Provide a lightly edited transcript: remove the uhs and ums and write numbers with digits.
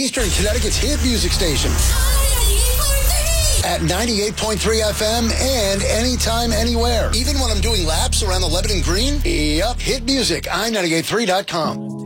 Eastern Connecticut's hit music station. At 98.3 FM and anytime, anywhere. Even when I'm doing laps around the Lebanon Green? Yep, hit music, i98.3.com.